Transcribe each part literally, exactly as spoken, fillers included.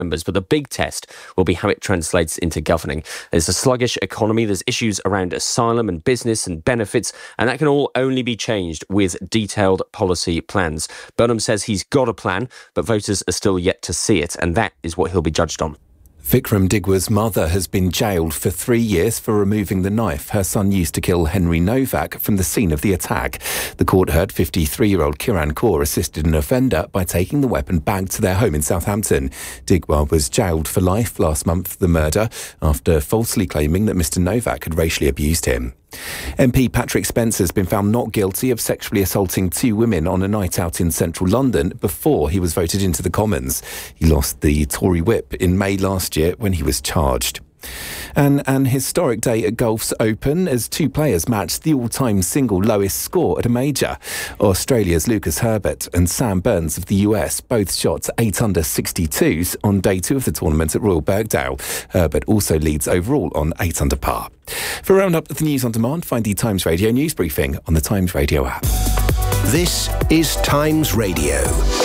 members, but the big test will be how it translates into governing. There's a sluggish economy, there's issues around asylum and business and benefits, and that can all only be changed with detailed policy plans. Burnham says he's got a plan, but voters are still yet to see it, and that is what he'll be judged on. Vikram Digwa's mother has been jailed for three years for removing the knife her son used to kill Henry Novak from the scene of the attack. The court heard fifty-three-year-old Kiran Kaur assisted an offender by taking the weapon back to their home in Southampton. Digwa was jailed for life last month for the murder after falsely claiming that Mister Novak had racially abused him. M P Patrick Spencer has been found not guilty of sexually assaulting two women on a night out in central London before he was voted into the Commons. He lost the Tory whip in May last year when he was charged. And an historic day at Golf's Open as two players matched the all-time single lowest score at a major. Australia's Lucas Herbert and Sam Burns of the U S both shot eight under sixty-twos on day two of the tournament at Royal Birkdale. Herbert also leads overall on eight under par. For a roundup of the news on demand, find the Times Radio news briefing on the Times Radio app. This is Times Radio.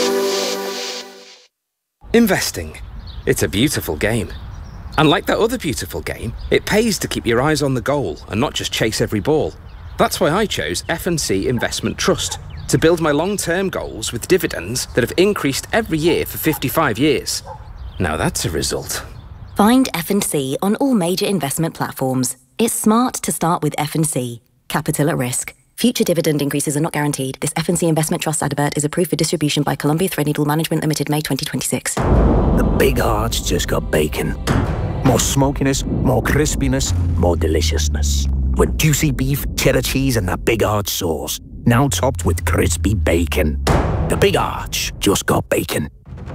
Investing. It's a beautiful game. And like that other beautiful game, it pays to keep your eyes on the goal and not just chase every ball. That's why I chose F and C Investment Trust to build my long-term goals with dividends that have increased every year for fifty-five years. Now that's a result. Find F and C on all major investment platforms. It's smart to start with F and C. Capital at risk. Future dividend increases are not guaranteed. This F and C Investment Trust advert is approved for distribution by Columbia Threadneedle Management Limited, May twenty twenty-six. The Big Arch just got bacon. More smokiness, more crispiness, more deliciousness. With juicy beef, cheddar cheese and that Big Arch sauce. Now topped with crispy bacon. The Big Arch just got bacon.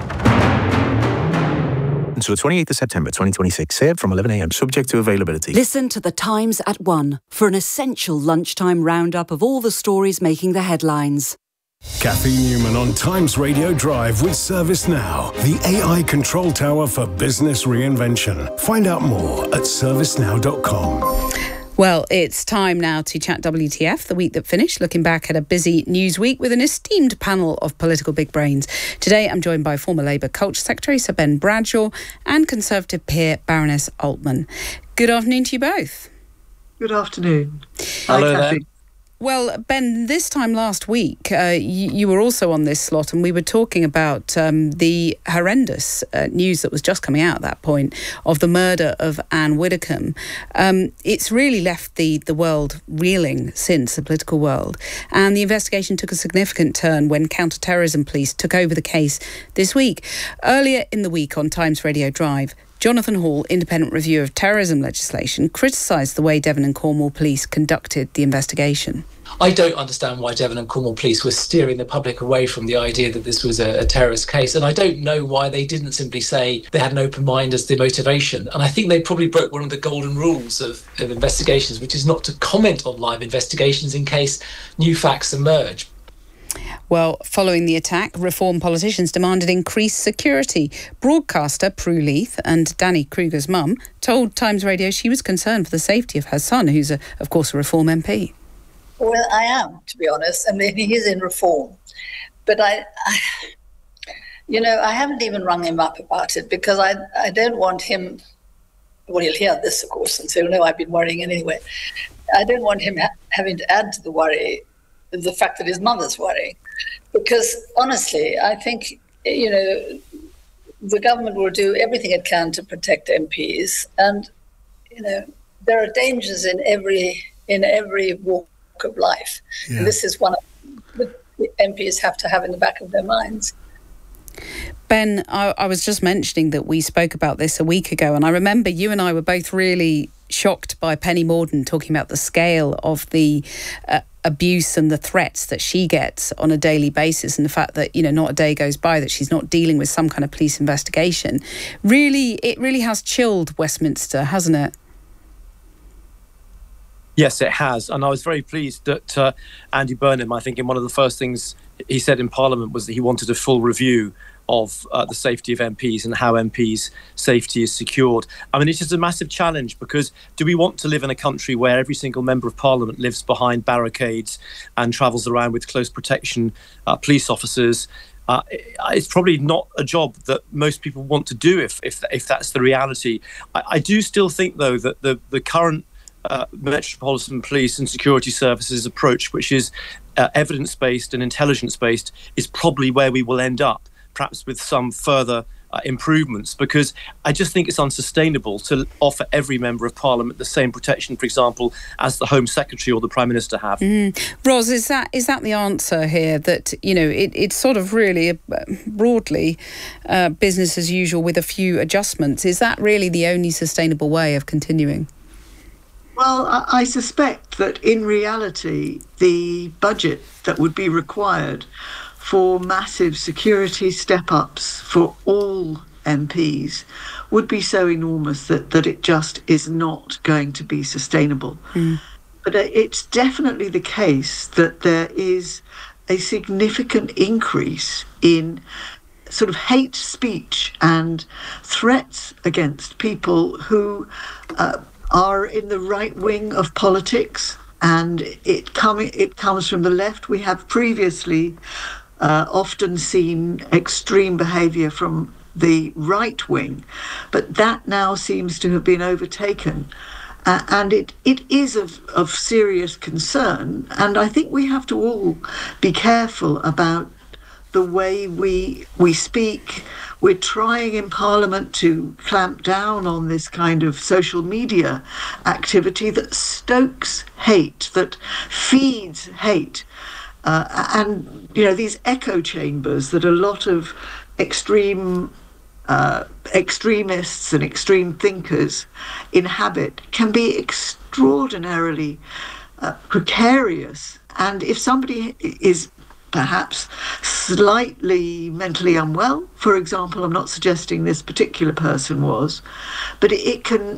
Until the twenty-eighth of September twenty twenty-six, served from eleven a m, subject to availability. Listen to The Times at one for an essential lunchtime roundup of all the stories making the headlines. Kathy Newman on Times Radio Drive with ServiceNow, the A I control tower for business reinvention. Find out more at service now dot com. Well, it's time now to chat W T F, the week that finished, looking back at a busy news week with an esteemed panel of political big brains. Today, I'm joined by former Labour Culture Secretary Sir Ben Bradshaw and Conservative peer Baroness Altman. Good afternoon to you both. Good afternoon. Hello Hi, Kathy. there. Well, Ben, this time last week, uh, you, you were also on this slot and we were talking about um, the horrendous uh, news that was just coming out at that point of the murder of Anne Widdecombe. Um, it's really left the, the world reeling since, the political world. And the investigation took a significant turn when counter-terrorism police took over the case this week. Earlier in the week on Times Radio Drive, Jonathan Hall, Independent Review of Terrorism Legislation, criticised the way Devon and Cornwall Police conducted the investigation. I don't understand why Devon and Cornwall Police were steering the public away from the idea that this was a, a terrorist case. And I don't know why they didn't simply say they had an open mind as the motivation. And I think they probably broke one of the golden rules of, of investigations, which is not to comment on live investigations in case new facts emerge. Well, following the attack, Reform politicians demanded increased security. Broadcaster Prue Leith and Danny Kruger's mum told Times Radio she was concerned for the safety of her son, who's, a, of course, a Reform M P. Well, I am, to be honest. I mean, he is in Reform. But, I, I, you know, I haven't even rung him up about it because I, I don't want him... Well, he'll hear this, of course, and so he'll know I've been worrying anyway. I don't want him ha- having to add to the worry the fact that his mother's worrying. Because, honestly, I think, you know, the government will do everything it can to protect M Ps. And, you know, there are dangers in every in every walk of life. Yeah. And this is one of the M Ps have to have in the back of their minds. Ben, I, I was just mentioning that we spoke about this a week ago, and I remember you and I were both really shocked by Penny Mordaunt talking about the scale of the uh, abuse and the threats that she gets on a daily basis, and the fact that, you know, not a day goes by that she's not dealing with some kind of police investigation. Really, it really has chilled Westminster, hasn't it? Yes, it has. And I was very pleased that uh, Andy Burnham, I think in one of the first things he said in Parliament was that he wanted a full review of uh, the safety of M Ps and how M Ps' safety is secured. I mean, it's just a massive challenge because do we want to live in a country where every single member of Parliament lives behind barricades and travels around with close protection uh, police officers Uh, it's probably not a job that most people want to do if if, if that's the reality. I, I do still think, though, that the, the current uh, Metropolitan Police and Security Services approach, which is uh, evidence-based and intelligence-based, is probably where we will end up, perhaps with some further Uh, improvements, because I just think it's unsustainable to offer every member of Parliament the same protection, for example, as the Home Secretary or the Prime Minister have. Mm. Ros, is that is that the answer here? That, you know, it, it's sort of really uh, broadly uh, business as usual with a few adjustments. Is that really the only sustainable way of continuing? Well, I, I suspect that in reality, the budget that would be required for massive security step-ups for all M Ps would be so enormous that, that it just is not going to be sustainable. Mm. But it's definitely the case that there is a significant increase in sort of hate speech and threats against people who uh, are in the right wing of politics, and it, com- it comes from the left. We have previously Uh, often seen extreme behaviour from the right wing, but that now seems to have been overtaken. Uh, and it, it is of, of serious concern. And I think we have to all be careful about the way we we speak. We're trying in Parliament to clamp down on this kind of social media activity that stokes hate, that feeds hate. Uh, and, you know, these echo chambers that a lot of extreme uh, extremists and extreme thinkers inhabit can be extraordinarily uh, precarious. And if somebody is perhaps slightly mentally unwell, for example, I'm not suggesting this particular person was, but it, it can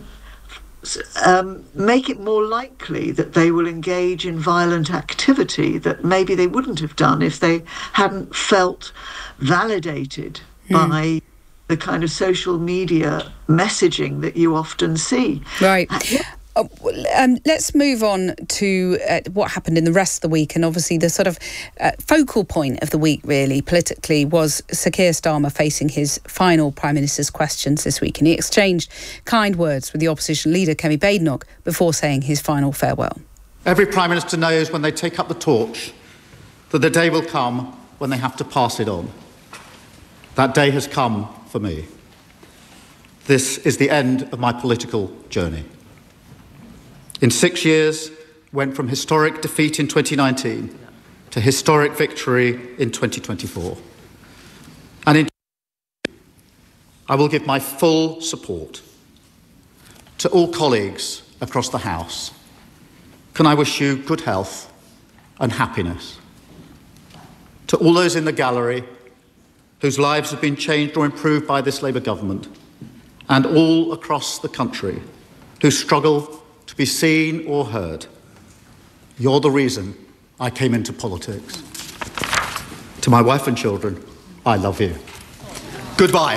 Um, make it more likely that they will engage in violent activity that maybe they wouldn't have done if they hadn't felt validated mm. by the kind of social media messaging that you often see. Right. Uh, um, let's move on to uh, what happened in the rest of the week. And obviously the sort of uh, focal point of the week, really, politically, was Sir Keir Starmer facing his final Prime Minister's questions this week. And he exchanged kind words with the opposition leader, Kemi Badenoch, before saying his final farewell. Every Prime Minister knows when they take up the torch that the day will come when they have to pass it on. That day has come for me. This is the end of my political journey. In six years, went from historic defeat in twenty nineteen to historic victory in twenty twenty-four. And in I will give my full support to all colleagues across the House. Can I wish you good health and happiness? To all those in the gallery whose lives have been changed or improved by this Labour government, and all across the country who struggle to be seen or heard, you're the reason I came into politics. To my wife and children, I love you. Goodbye.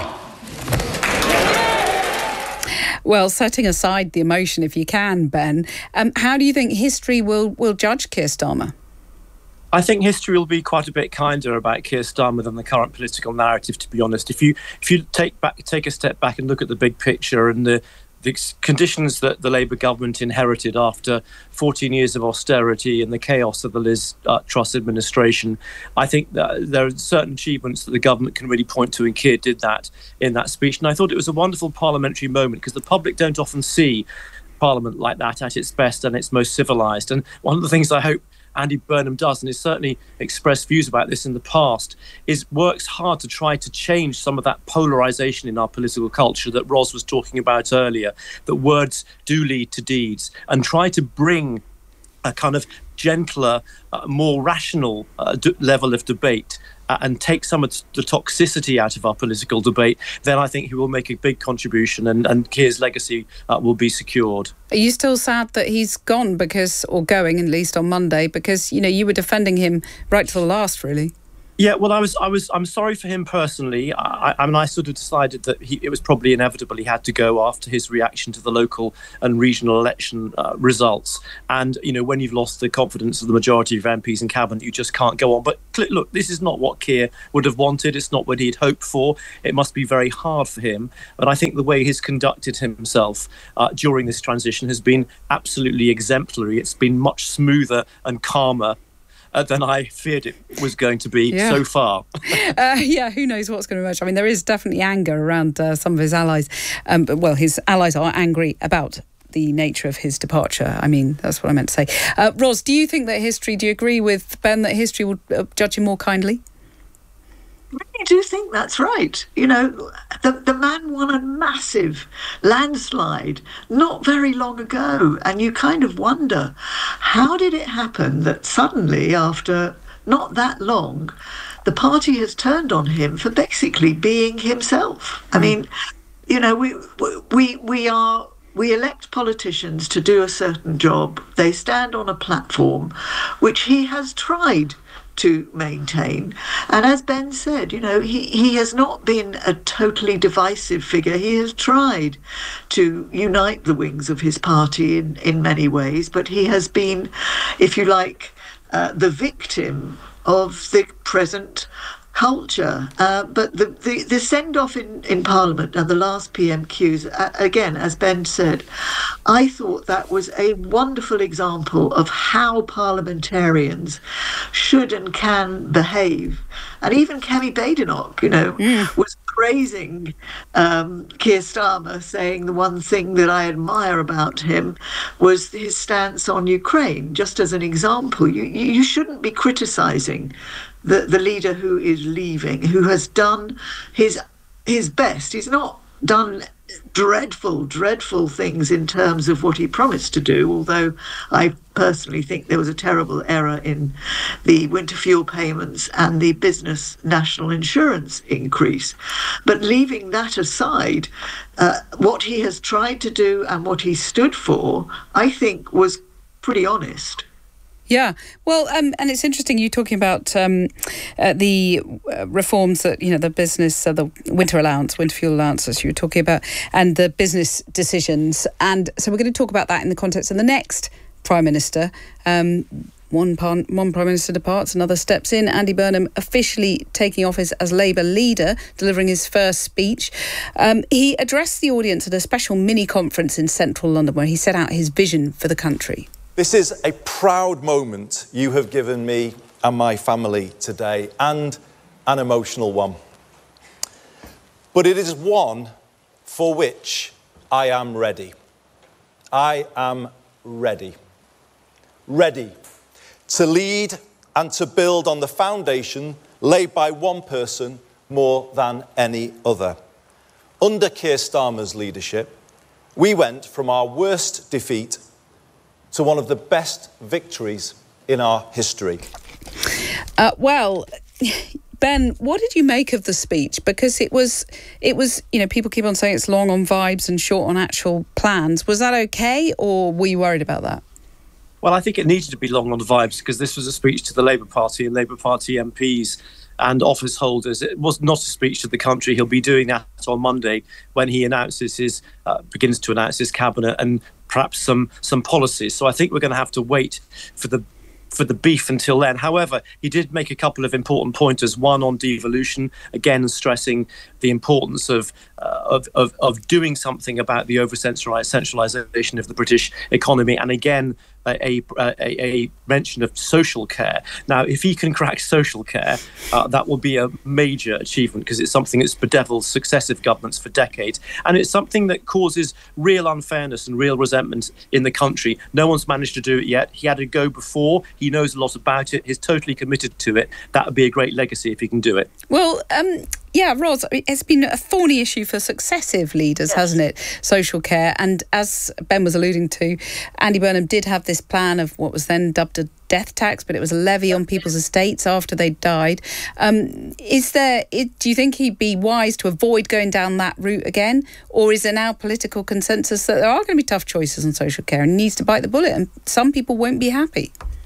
Well, setting aside the emotion, if you can, Ben, um, how do you think history will, will judge Keir Starmer? I think history will be quite a bit kinder about Keir Starmer than the current political narrative, to be honest. If you if you take back take a step back and look at the big picture and the the conditions that the Labour government inherited after fourteen years of austerity and the chaos of the Liz uh, Truss administration, I think that there are certain achievements that the government can really point to, and Keir did that in that speech. And I thought it was a wonderful parliamentary moment, because the public don't often see Parliament like that at its best and its most civilised. And one of the things I hope Andy Burnham does, and has certainly expressed views about this in the past, is works hard to try to change some of that polarisation in our political culture that Ros was talking about earlier, that words do lead to deeds, and try to bring a kind of gentler, uh, more rational uh, d- level of debate uh, and take some of the toxicity out of our political debate. Then I think he will make a big contribution, and, and Keir's legacy uh, will be secured. Are you still sad that he's gone, because, or going at least on Monday, because, you know, you were defending him right to the last, really? Yeah, well, I was, I was, I'm sorry for him personally. I, I mean, I sort of decided that he, it was probably inevitable he had to go after his reaction to the local and regional election uh, results. And, you know, when you've lost the confidence of the majority of M Ps in cabinet, you just can't go on. But look, this is not what Keir would have wanted. It's not what he'd hoped for. It must be very hard for him. But I think the way he's conducted himself uh, during this transition has been absolutely exemplary. It's been much smoother and calmer Uh, than I feared it was going to be yeah. so far. uh, yeah, who knows what's going to emerge. I mean, there is definitely anger around uh, some of his allies. Um, but, well, his allies are angry about the nature of his departure. I mean, that's what I meant to say. Uh, Ros, do you think that history, do you agree with Ben that history would uh, judge him more kindly? I really do think that's right. You know, the, the man won a massive landslide not very long ago, and you kind of wonder, how did it happen that suddenly, after not that long, the party has turned on him for basically being himself? I mean, you know, we we we are we elect politicians to do a certain job. They stand on a platform which he has tried to maintain. And as Ben said, you know, he, he has not been a totally divisive figure. He has tried to unite the wings of his party in, in many ways, but he has been, if you like, uh, the victim of the present culture. Uh, but the, the, the send-off in, in Parliament and the last P M Qs, uh, again, as Ben said, I thought that was a wonderful example of how parliamentarians should and can behave. And even Kemi Badenoch, you know, mm. was praising um, Keir Starmer, saying the one thing that I admire about him was his stance on Ukraine. Just as an example, you, you shouldn't be criticising the, the leader who is leaving, who has done his his best. He's not done dreadful, dreadful things in terms of what he promised to do, although I personally think there was a terrible error in the winter fuel payments and the business national insurance increase. But leaving that aside, uh, what he has tried to do and what he stood for, I think, was pretty honest. Yeah, well, um, and it's interesting you talking about um, uh, the uh, reforms that, you know, the business, uh, the winter allowance, winter fuel allowance, as you were talking about, and the business decisions. And so we're going to talk about that in the context of the next Prime Minister. Um, one, par- one Prime Minister departs, another steps in. Andy Burnham officially taking office as Labour leader, delivering his first speech. Um, he addressed the audience at a special mini-conference in central London where he set out his vision for the country. This is a proud moment you have given me and my family today, and an emotional one. But it is one for which I am ready. I am ready. Ready to lead and to build on the foundation laid by one person more than any other. Under Keir Starmer's leadership, we went from our worst defeat to one of the best victories in our history. Uh, well, Ben, what did you make of the speech? Because it was, it was, you know, people keep on saying it's long on vibes and short on actual plans. Was that okay, or were you worried about that? Well, I think it needed to be long on vibes because this was a speech to the Labour Party and Labour Party M Ps and office holders. It was not a speech to the country. He'll be doing that on Monday when he announces his, uh, begins to announce his cabinet and perhaps some some policies. So I think we're going to have to wait for the for the beef until then. However, he did make a couple of important pointers. One on devolution, again stressing the importance of uh, of, of of doing something about the over centralisation of the British economy, and again a, a, a mention of social care. Now, if he can crack social care, uh, that will be a major achievement because it's something that's bedeviled successive governments for decades, and it's something that causes real unfairness and real resentment in the country. No one's managed to do it yet. He had a go before. He knows a lot about it. He's totally committed to it. That would be a great legacy if he can do it. Well, um, yeah, Ros, it's been a thorny issue for successive leaders, yes. hasn't it? Social care. And as Ben was alluding to, Andy Burnham did have this plan of what was then dubbed a death tax, but it was a levy on people's estates after they died. Um, is there, do you think he'd be wise to avoid going down that route again? Or is there now political consensus that there are going to be tough choices on social care and he needs to bite the bullet and some people won't be happy?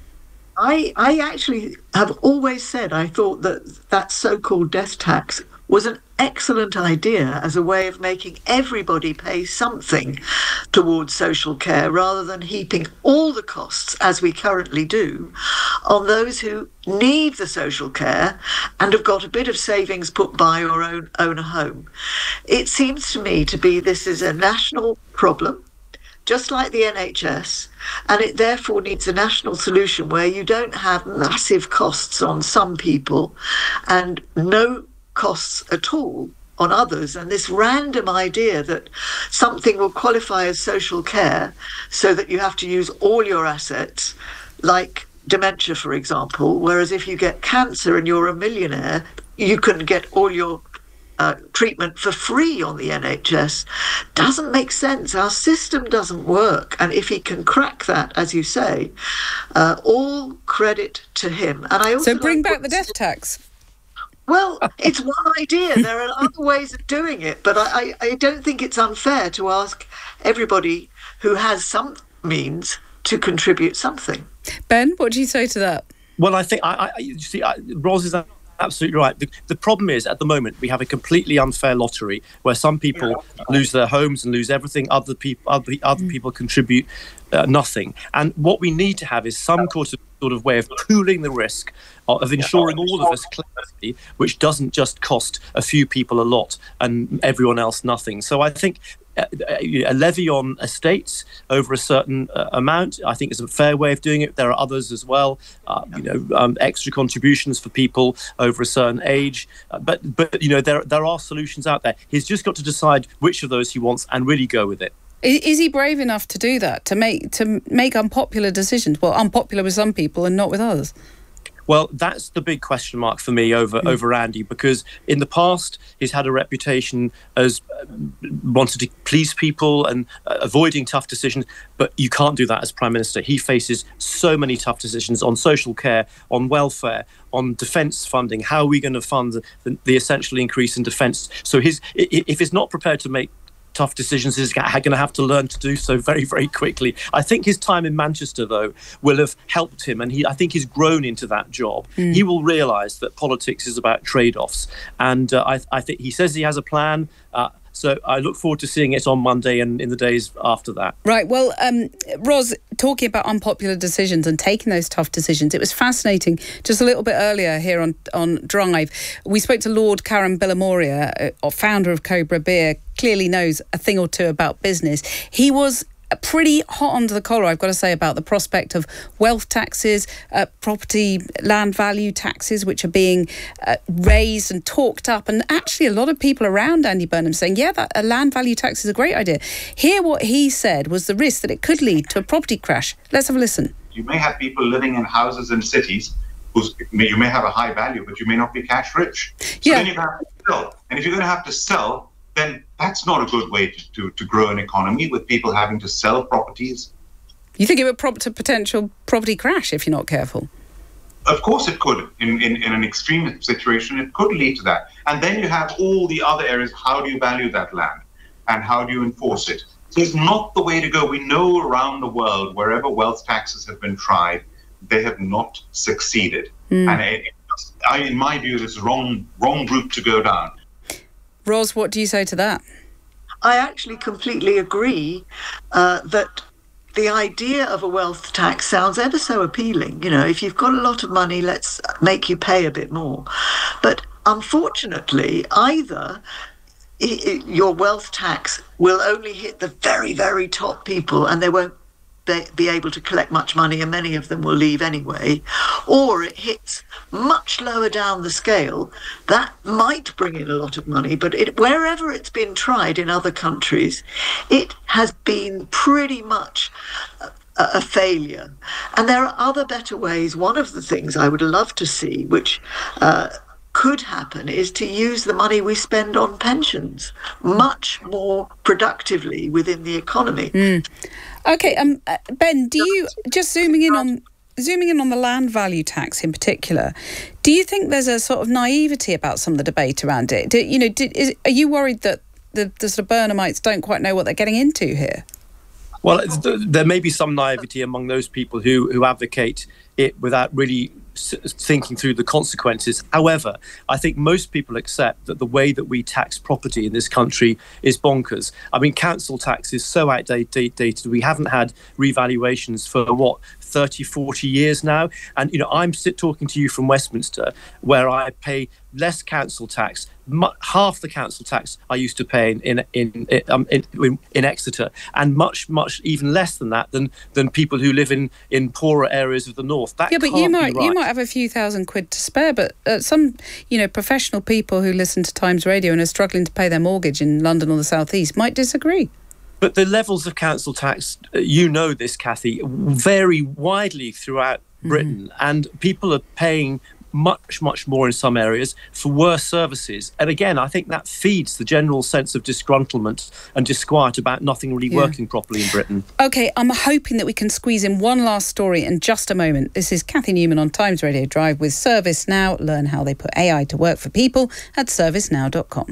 I, I actually have always said I thought that that so-called death tax was an excellent idea as a way of making everybody pay something towards social care rather than heaping all the costs, as we currently do, on those who need the social care and have got a bit of savings put by or own, own a home. It seems to me to be this is a national problem, just like the N H S, and it therefore needs a national solution where you don't have massive costs on some people and no costs at all on others. And this random idea that something will qualify as social care so that you have to use all your assets, like dementia, for example, whereas if you get cancer and you're a millionaire, you can get all your Uh, treatment for free on the N H S, doesn't make sense. Our system doesn't work. And if he can crack that, as you say, uh, all credit to him. And I also so bring like back the death tax. Well, it's one idea. There are other ways of doing it, but I, I, I don't think it's unfair to ask everybody who has some means to contribute something. Ben, what do you say to that? Well, I think, I, I you see, I, Ros is absolutely right. The, the problem is, at the moment, we have a completely unfair lottery where some people yeah. lose their homes and lose everything. Other people, other, other mm. people contribute uh, nothing. And what we need to have is some sort of, sort of way of pooling the risk, of ensuring all of us clarity, which doesn't just cost a few people a lot and everyone else nothing. So I think a levy on estates over a certain uh, amount, I think, is a fair way of doing it. There are others as well, uh, you know, um, extra contributions for people over a certain age. Uh, but, but you know, there there are solutions out there. He's just got to decide which of those he wants and really go with it. Is he brave enough to do that, to make to make unpopular decisions? Well, unpopular with some people and not with others. Well, that's the big question mark for me over, mm. over Andy, because in the past he's had a reputation as uh, wanting to please people and uh, avoiding tough decisions, but you can't do that as Prime Minister. He faces so many tough decisions on social care, on welfare, on defence funding. How are we going to fund the, the essential increase in defence? So his, if he's not prepared to make tough decisions, is going to have to learn to do so very, very quickly. I think his time in Manchester, though, will have helped him, and he, I think he's grown into that job. Mm. He will realise that politics is about trade-offs, and uh, I, I think he says he has a plan. Uh, So I look forward to seeing it on Monday and in the days after that. Right. Well, um, Ros, talking about unpopular decisions and taking those tough decisions, it was fascinating. Just a little bit earlier here on, on Drive, we spoke to Lord Karen Billamoria, uh, founder of Cobra Beer, clearly knows a thing or two about business. He was pretty hot under the collar, I've got to say, about the prospect of wealth taxes, uh, property, land value taxes, which are being uh, raised and talked up. And actually a lot of people around Andy Burnham saying, yeah, that a land value tax is a great idea. Here what he said was the risk that it could lead to a property crash. Let's have a listen. You may have people living in houses in cities whose you may have a high value, but you may not be cash rich. So yeah. then you're going to have to sell. And if you're going to have to sell, then that's not a good way to, to, to grow an economy, with people having to sell properties. You think it would prompt a potential property crash if you're not careful? Of course it could. In, in, in an extreme situation, it could lead to that. And then you have all the other areas. How do you value that land? And how do you enforce it? So it's not the way to go. We know around the world, wherever wealth taxes have been tried, they have not succeeded. Mm. And it, I, in my view, it's the wrong, wrong route to go down. Ros, what do you say to that? I actually completely agree uh, that the idea of a wealth tax sounds ever so appealing. You know, if you've got a lot of money, let's make you pay a bit more. But unfortunately, either it, your wealth tax will only hit the very, very top people and they won't be able to collect much money, and many of them will leave anyway, or it hits much lower down the scale. That might bring in a lot of money, but it, wherever it's been tried in other countries, it has been pretty much a, a failure. And there are other better ways. One of the things I would love to see, which uh, could happen, is to use the money we spend on pensions much more productively within the economy. Mm. Okay, um, uh, Ben, do you, just zooming in on zooming in on the land value tax in particular, do you think there's a sort of naivety about some of the debate around it? Do, you know, did, is, are you worried that the, the sort of Burnhamites don't quite know what they're getting into here? Well, there may be some naivety among those people who, who advocate it without really thinking through the consequences. However, I think most people accept that the way that we tax property in this country is bonkers. I mean, council tax is so outdated. We haven't had revaluations for, what, thirty, forty years now. And, you know, I'm sit talking to you from Westminster, where I pay less council tax, mu- half the council tax I used to pay in in in, in, um, in in Exeter, and much, much even less than that than than people who live in, in poorer areas of the north. That yeah, but can't you might be right. you might have a few thousand quid to spare, but uh, some, you know, professional people who listen to Times Radio and are struggling to pay their mortgage in London or the South East might disagree. But the levels of council tax, you know this, Kathy, vary widely throughout Britain, mm-hmm. and people are paying much, much more in some areas for worse services. And again, I think that feeds the general sense of disgruntlement and disquiet about nothing really yeah. working properly in Britain. OK, I'm hoping that we can squeeze in one last story in just a moment. This is Kathy Newman on Times Radio Drive with ServiceNow. Learn how they put A I to work for people at service now dot com.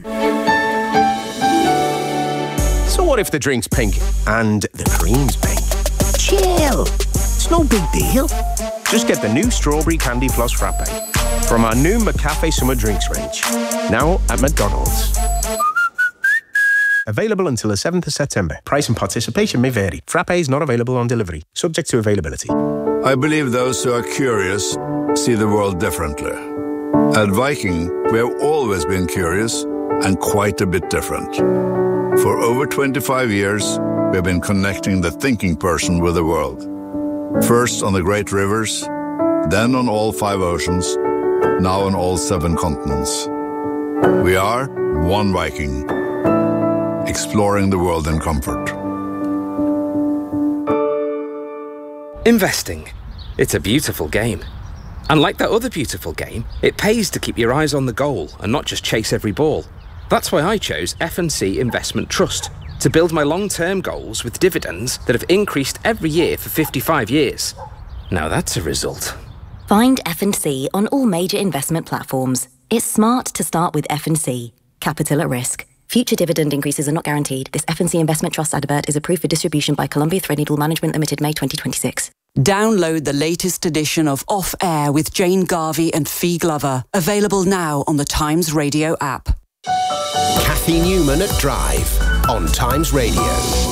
So what if the drink's pink and the cream's pink? Chill. It's no big deal. Just get the new Strawberry Candy Floss Frappe from our new McCafe Summer Drinks range. Now at McDonald's. Available until the seventh of September. Price and participation may vary. Frappe is not available on delivery. Subject to availability. I believe those who are curious see the world differently. At Viking, we have always been curious and quite a bit different. For over twenty-five years, we have been connecting the thinking person with the world. First on the great rivers, then on all five oceans, now on all seven continents. We are one Viking, exploring the world in comfort. Investing. It's a beautiful game. And like that other beautiful game, it pays to keep your eyes on the goal and not just chase every ball. That's why I chose F and C Investment Trust, to build my long-term goals with dividends that have increased every year for fifty-five years. Now that's a result. Find F and C on all major investment platforms. It's smart to start with F and C. Capital at risk. Future dividend increases are not guaranteed. This F and C Investment Trust advert is approved for distribution by Columbia Threadneedle Management Limited, May twenty twenty-six. Download the latest edition of Off Air with Jane Garvey and Fee Glover. Available now on the Times Radio app. Kathy Newman at Drive on Times Radio.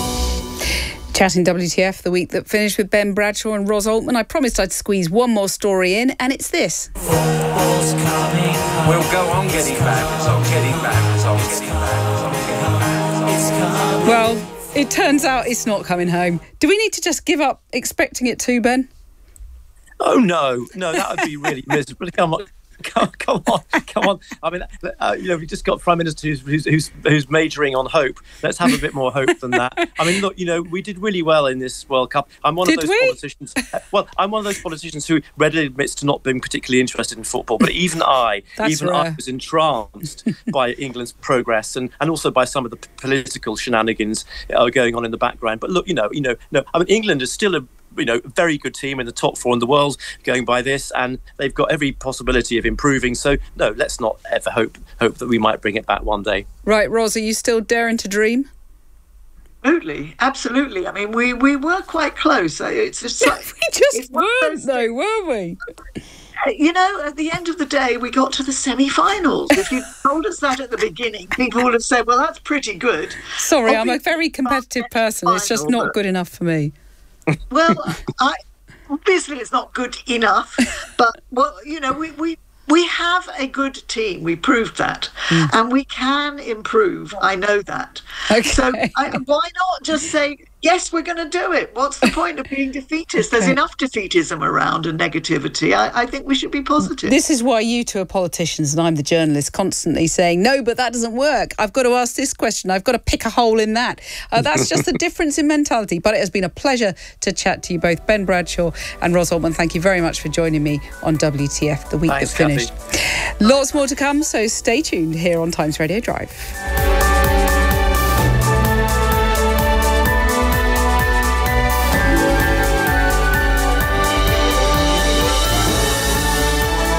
Chatting W T F the week that finished with Ben Bradshaw and Ros Altman. I promised I'd squeeze one more story in, and it's this. Football's coming home. We'll go on getting back, so getting back, so getting back, so getting back. It's coming. Well, it turns out it's not coming home. Do we need to just give up expecting it to, Ben? Oh, no. No, that would be really miserable. Come on. Come, come on, come on. I mean, uh, you know, we just got Prime Minister who's, who's who's who's majoring on hope. Let's have a bit more hope than that. I mean, look, you know, we did really well in this World Cup. I'm one did of those we? politicians. Well, I'm one of those politicians who readily admits to not being particularly interested in football. But even I, That's even rare. I was entranced by England's progress and, and also by some of the p- political shenanigans uh, going on in the background. But look, you know, you know, no. I mean, England is still a you know, very good team in the top four in the world going by this, and they've got every possibility of improving. So, no, let's not ever hope hope that we might bring it back one day. Right, Ros, are you still daring to dream? Absolutely, absolutely. I mean, we, we were quite close. It's just like, we just weren't, though, were we? You know, at the end of the day, we got to the semi-finals. If you told us that at the beginning, people would have said, well, that's pretty good. Sorry, Obviously, I'm a very competitive person. It's just not good enough for me. Well, I, obviously it's not good enough, but, well, you know, we, we, we have a good team. We proved that. Mm. And we can improve. I know that. Okay. So I, why not just say, yes, we're going to do it. What's the point of being defeatist? Okay. There's enough defeatism around and negativity. I, I think we should be positive. This is why you two are politicians and I'm the journalist, constantly saying, no, but that doesn't work. I've got to ask this question. I've got to pick a hole in that. Uh, that's just the difference in mentality. But it has been a pleasure to chat to you both, Ben Bradshaw and Ros Altman. Thank you very much for joining me on W T F, the week Thanks, that finished. Kathy. Lots more to come, so stay tuned here on Times Radio Drive.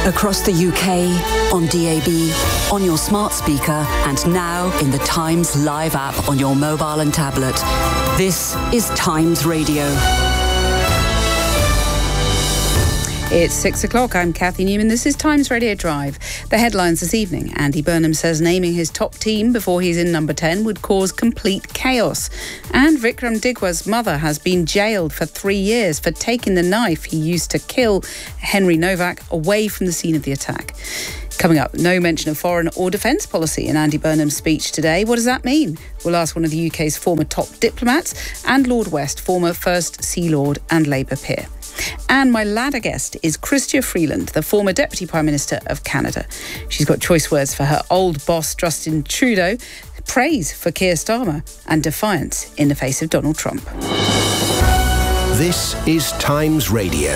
Across the U K, on D A B, on your smart speaker, and now in the Times Live app on your mobile and tablet. This is Times Radio. It's six o'clock. I'm Kathy Newman. This is Times Radio Drive. The headlines this evening. Andy Burnham says naming his top team before he's in number ten would cause complete chaos. And Vikram Digwa's mother has been jailed for three years for taking the knife he used to kill Henry Novak away from the scene of the attack. Coming up, no mention of foreign or defence policy in Andy Burnham's speech today. What does that mean? We'll ask one of the U K's former top diplomats and Lord West, former First Sea Lord and Labour peer. And my ladder guest is Chrystia Freeland, the former Deputy Prime Minister of Canada. She's got choice words for her old boss, Justin Trudeau, praise for Keir Starmer, and defiance in the face of Donald Trump. This is Times Radio.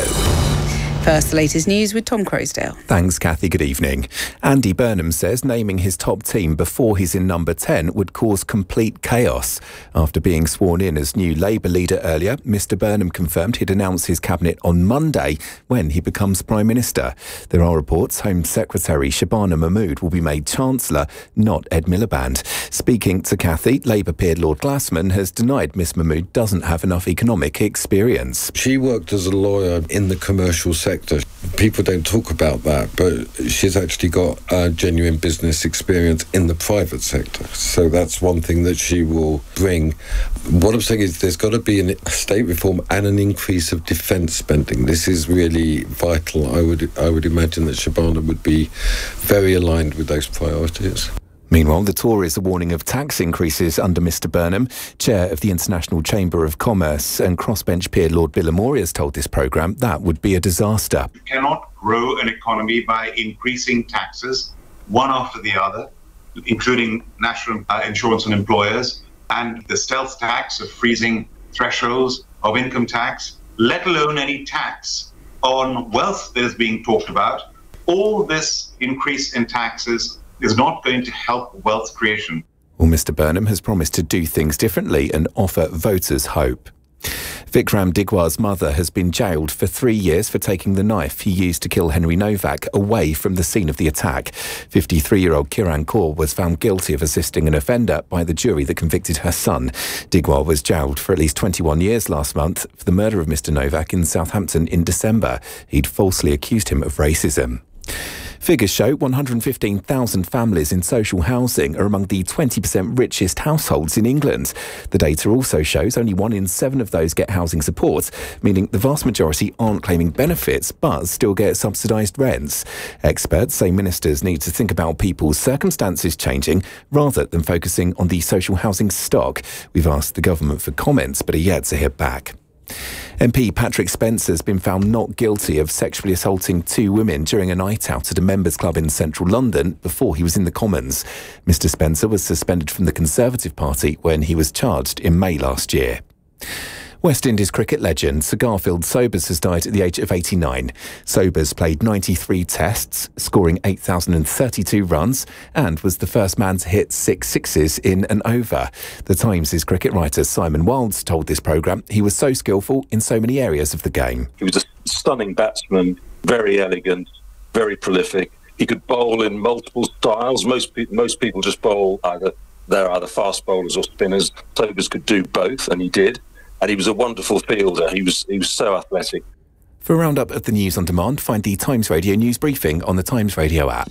First, the latest news with Tom Croasdale. Thanks, Kathy. Good evening. Andy Burnham says naming his top team before he's in number ten would cause complete chaos. After being sworn in as new Labour leader earlier, Mr Burnham confirmed he'd announce his cabinet on Monday when he becomes Prime Minister. There are reports Home Secretary Shabana Mahmood will be made Chancellor, not Ed Miliband. Speaking to Kathy, Labour peer Lord Glassman has denied Miss Mahmood doesn't have enough economic experience. She worked as a lawyer in the commercial sector. People don't talk about that, but she's actually got uh, genuine business experience in the private sector. So that's one thing that she will bring. What I'm saying is there's got to be a state reform and an increase of defence spending. This is really vital. I would I would imagine that Shabana would be very aligned with those priorities. Meanwhile, the Tories are warning of tax increases under Mr Burnham. Chair of the International Chamber of Commerce and crossbench peer Lord Billamore has told this programme that would be a disaster. You cannot grow an economy by increasing taxes, one after the other, including national uh, insurance on employers, and the stealth tax of freezing thresholds of income tax, let alone any tax on wealth that is being talked about. All this increase in taxes is not going to help wealth creation. Well, Mr Burnham has promised to do things differently and offer voters hope. Vikram Digwa's mother has been jailed for three years for taking the knife he used to kill Henry Novak away from the scene of the attack. fifty-three-year-old Kiran Kaur was found guilty of assisting an offender by the jury that convicted her son. Digwa was jailed for at least twenty-one years last month for the murder of Mr Novak in Southampton in December. He'd falsely accused him of racism. Figures show one hundred fifteen thousand families in social housing are among the twenty percent richest households in England. The data also shows only one in seven of those get housing support, meaning the vast majority aren't claiming benefits but still get subsidised rents. Experts say ministers need to think about people's circumstances changing rather than focusing on the social housing stock. We've asked the government for comments but are yet to hear back. M P Patrick Spencer has been found not guilty of sexually assaulting two women during a night out at a members' club in central London before he was in the Commons. Mr Spencer was suspended from the Conservative Party when he was charged in May last year. West Indies cricket legend Sir Garfield Sobers has died at the age of eighty-nine. Sobers played ninety-three tests, scoring eight thousand thirty-two runs, and was the first man to hit six sixes in an over. The Times' cricket writer Simon Wilds told this programme he was so skillful in so many areas of the game. He was a stunning batsman, very elegant, very prolific. He could bowl in multiple styles. Most, pe- most people just bowl either, they're either fast bowlers or spinners. Sobers could do both, and he did. And he was a wonderful fielder. He was he was so athletic. For a roundup of the news on demand, find the Times Radio news briefing on the Times Radio app.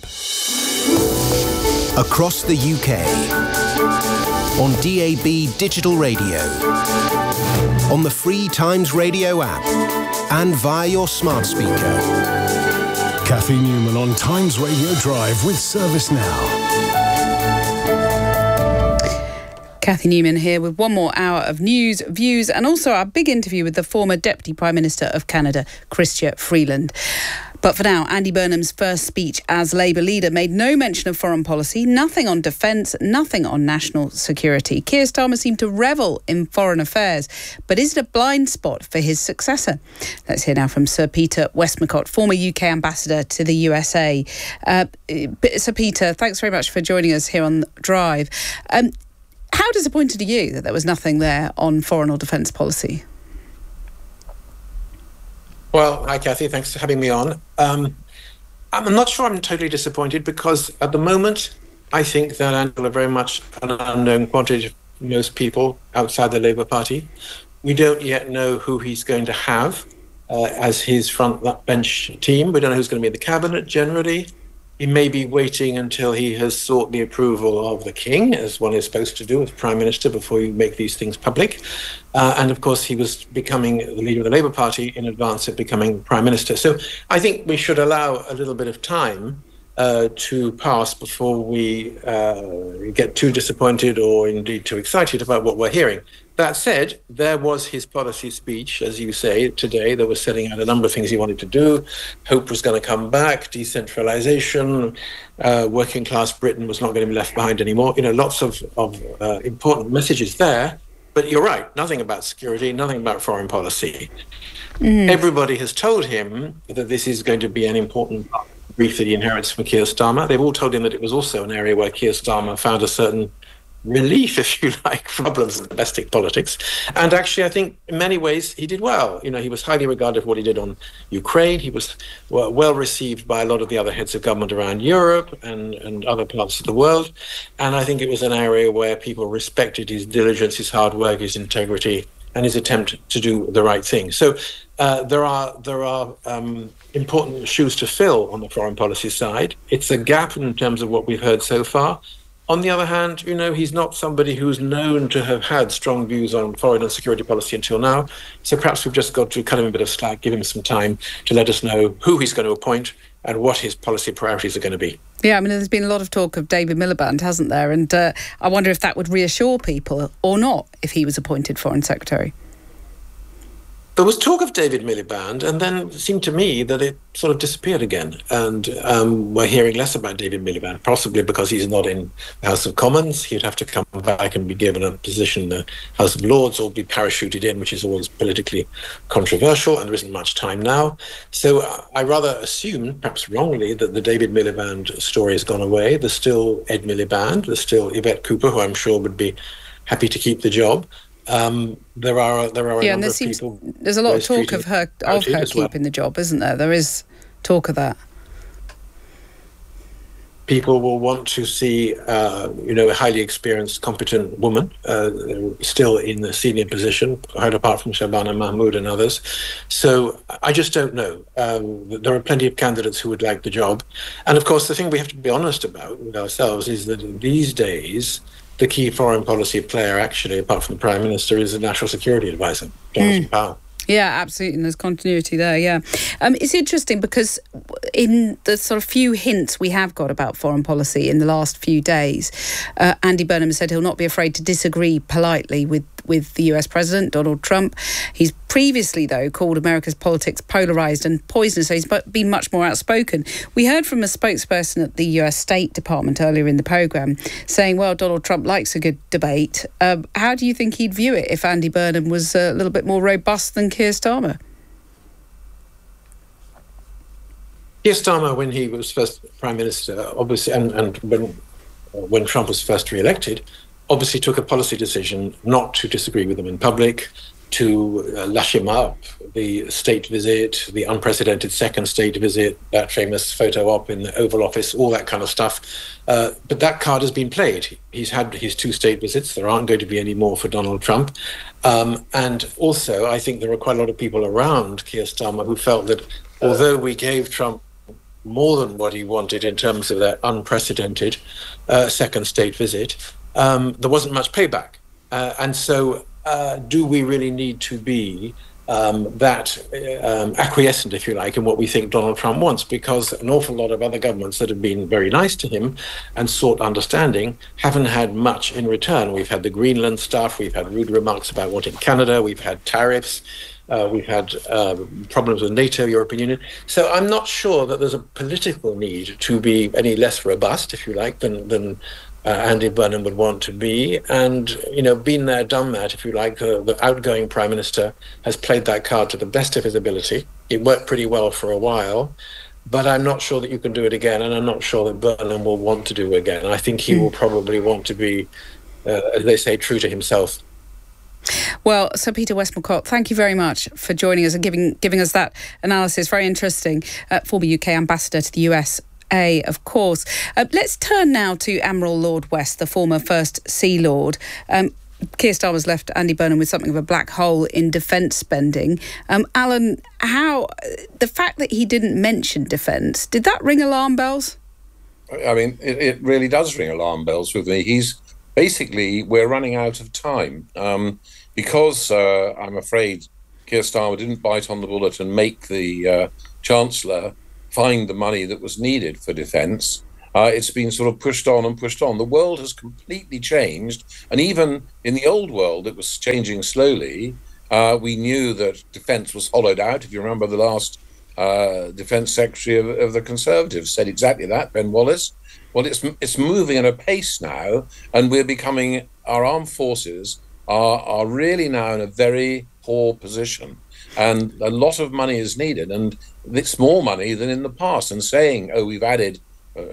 Across the U K, on D A B digital radio, on the free Times Radio app, and via your smart speaker. Kathy Newman on Times Radio Drive with Service Now. Kathy Newman here with one more hour of news, views, and also our big interview with the former Deputy Prime Minister of Canada, Chrystia Freeland. But for now, Andy Burnham's first speech as Labour leader made no mention of foreign policy, nothing on defence, nothing on national security. Keir Starmer seemed to revel in foreign affairs, but is it a blind spot for his successor? Let's hear now from Sir Peter Westmacott, former U K ambassador to the U S A. Uh, Sir Peter, thanks very much for joining us here on Drive. Um, How disappointed are you that there was nothing there on foreign or defence policy? Well, hi, Kathy. Thanks for having me on. Um, I'm not sure I'm totally disappointed, because at the moment, I think that Angela very much an unknown quantity to most people outside the Labour Party. We don't yet know who he's going to have uh, as his front bench team. We don't know who's going to be in the cabinet generally. He may be waiting until he has sought the approval of the king, as one is supposed to do as prime minister, before you make these things public. Uh, and of course, he was becoming the leader of the Labour Party in advance of becoming prime minister. So I think we should allow a little bit of time uh, to pass before we uh, get too disappointed or indeed too excited about what we're hearing. That said, there was his policy speech, as you say, today, that was setting out a number of things he wanted to do. Hope was going to come back, decentralization, uh, working class Britain was not going to be left behind anymore. You know, lots of, of uh, important messages there. But you're right, nothing about security, nothing about foreign policy. Mm. Everybody has told him that this is going to be an important brief that he inherits from Keir Starmer. They've all told him that it was also an area where Keir Starmer found a certain relief, if you like, from problems in domestic politics. And actually, I think in many ways he did well. You know, he was highly regarded for what he did on Ukraine. He was well, well received by a lot of the other heads of government around Europe and, and other parts of the world. And I think it was an area where people respected his diligence, his hard work, his integrity, and his attempt to do the right thing. So uh, there are there are um, important shoes to fill on the foreign policy side. It's a gap in terms of what we've heard so far. On the other hand, you know, he's not somebody who's known to have had strong views on foreign and security policy until now. So perhaps we've just got to cut him a bit of slack, give him some time to let us know who he's going to appoint and what his policy priorities are going to be. Yeah, I mean, there's been a lot of talk of David Miliband, hasn't there? And uh, I wonder if that would reassure people or not if he was appointed Foreign Secretary. There was talk of David Miliband, and then it seemed to me that it sort of disappeared again. And um, we're hearing less about David Miliband, possibly because he's not in the House of Commons. He'd have to come back and be given a position in the House of Lords or be parachuted in, which is always politically controversial, and there isn't much time now. So I rather assume, perhaps wrongly, that the David Miliband story has gone away. There's still Ed Miliband, there's still Yvette Cooper, who I'm sure would be happy to keep the job. Um, there are there are a yeah, number and there of seems, people. There's a lot of talk of her of her keeping well. the job, isn't there? There is talk of that. People will want to see, uh, you know, a highly experienced, competent woman uh, still in the senior position, quite apart from Shabana Mahmood and others. So I just don't know. Um, there are plenty of candidates who would like the job, and of course, the thing we have to be honest about with ourselves is that these days, the key foreign policy player, actually, apart from the Prime Minister, is the National Security Advisor, Jonathan mm. Powell. Yeah, absolutely, and there's continuity there, yeah. Um, it's interesting because in the sort of few hints we have got about foreign policy in the last few days, uh, Andy Burnham said he'll not be afraid to disagree politely with, with the U S President, Donald Trump. He's previously, though, called America's politics polarised and poisonous, so he's been much more outspoken. We heard from a spokesperson at the U S State Department earlier in the programme saying, well, Donald Trump likes a good debate. Um, how do you think he'd view it if Andy Burnham was a little bit more robust than Keir Starmer? Keir Starmer, when he was first Prime Minister, obviously, and, and when, when Trump was first re-elected, obviously took a policy decision not to disagree with him in public, to uh, lash him up. The state visit, the unprecedented second state visit, that famous photo op in the Oval Office, all that kind of stuff. Uh, but that card has been played. He's had his two state visits. There aren't going to be any more for Donald Trump. Um, and also, I think there are quite a lot of people around Keir Starmer who felt that although we gave Trump more than what he wanted in terms of that unprecedented uh, second state visit, um, there wasn't much payback. Uh, and so uh, do we really need to be um, that um, acquiescent, if you like, in what we think Donald Trump wants? Because an awful lot of other governments that have been very nice to him and sought understanding haven't had much in return. We've had the Greenland stuff, we've had rude remarks about wanting Canada, we've had tariffs, Uh, we've had uh, problems with NATO, European Union. So I'm not sure that there's a political need to be any less robust, if you like, than, than uh, Andy Burnham would want to be. And, you know, been there, done that, if you like. Uh, the outgoing Prime Minister has played that card to the best of his ability. It worked pretty well for a while. But I'm not sure that you can do it again, and I'm not sure that Burnham will want to do it again. I think he mm. will probably want to be, uh, as they say, true to himself. Well, Sir Peter Westmacott, thank you very much for joining us and giving giving us that analysis. Very interesting. Uh, former U K ambassador to the U S A, of course. Uh, let's turn now to Admiral Lord West, the former First Sea Lord. Um, Keir Starmer's left Andy Burnham with something of a black hole in defence spending. Um, Alan, how the fact that he didn't mention defence, did that ring alarm bells? I mean, it, it really does ring alarm bells with me. He's basically, we're running out of time um, because uh, I'm afraid Keir Starmer didn't bite on the bullet and make the uh, Chancellor find the money that was needed for defence. Uh, it's been sort of pushed on and pushed on. The world has completely changed. And even in the old world, it was changing slowly. Uh, we knew that defence was hollowed out. If you remember, the last uh, Defence Secretary of, of the Conservatives said exactly that, Ben Wallace. Well, it's it's moving at a pace now, and we're becoming, our armed forces are, are really now in a very poor position. And a lot of money is needed, and it's more money than in the past. And saying, oh, we've added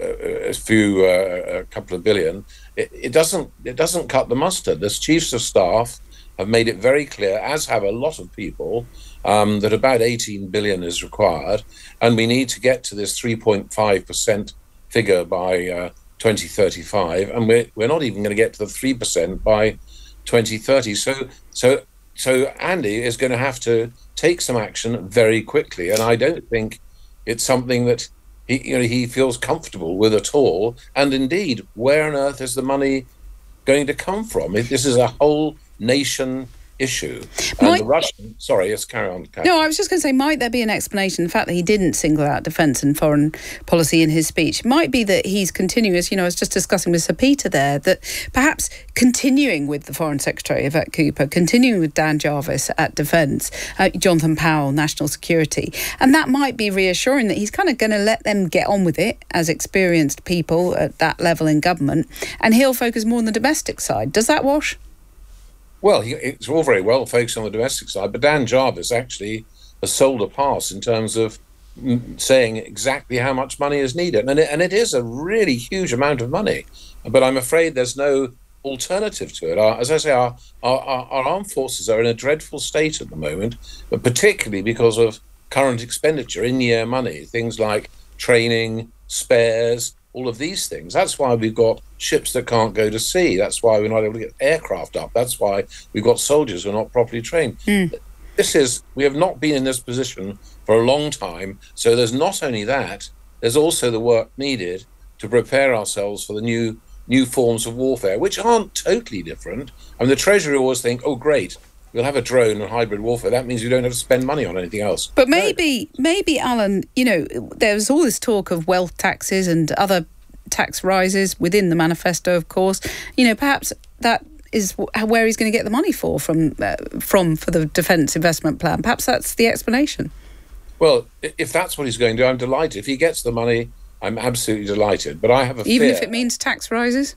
a few, uh, a couple of billion, it, it doesn't it doesn't cut the mustard. The chiefs of staff have made it very clear, as have a lot of people, um, that about eighteen billion is required, and we need to get to this three point five percent figure by uh, twenty thirty-five, and we're we're not even going to get to the three percent by twenty thirty. So so so Andy is going to have to take some action very quickly, and I don't think it's something that He, you know, he feels comfortable with at all. And indeed, where on earth is the money going to come from? This is a whole nation issue. And Might, the Russian, sorry, yes, carry on. Carry. No, I was just going to say, might there be an explanation? The fact that he didn't single out defence and foreign policy in his speech might be that he's continuous. You know, I was just discussing with Sir Peter there that perhaps continuing with the Foreign Secretary, Yvette Cooper, continuing with Dan Jarvis at Defence, uh, Jonathan Powell, National Security, and that might be reassuring that he's kind of going to let them get on with it as experienced people at that level in government, and he'll focus more on the domestic side. Does that wash? Well, he, it's all very well focused on the domestic side, but Dan Jarvis actually has sold a pass in terms of mm, saying exactly how much money is needed. And it, and it is a really huge amount of money. But I'm afraid there's no alternative to it. Our, as I say, our, our, our armed forces are in a dreadful state at the moment, but particularly because of current expenditure, in-year money, things like training, spares, all of these things. That's why we've got ships that can't go to sea. That's why we're not able to get aircraft up. That's why we've got soldiers who are not properly trained. Mm. This is, we have not been in this position for a long time. So there's not only that, there's also the work needed to prepare ourselves for the new new forms of warfare, which aren't totally different. I mean, the Treasury always think, oh, great, we'll have a drone and hybrid warfare. That means you don't have to spend money on anything else. But maybe, maybe, Alan, you know, there was all this talk of wealth taxes and other tax rises within the manifesto, of course. You know, perhaps that is where he's going to get the money for from uh, from for the defence investment plan. Perhaps that's the explanation. Well, if that's what he's going to do, I'm delighted. If he gets the money, I'm absolutely delighted. But I have a fear. Even if it means tax rises?